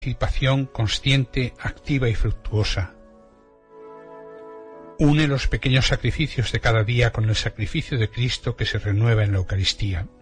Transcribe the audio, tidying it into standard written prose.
participación consciente, activa y fructuosa. Une los pequeños sacrificios de cada día con el sacrificio de Cristo que se renueva en la Eucaristía.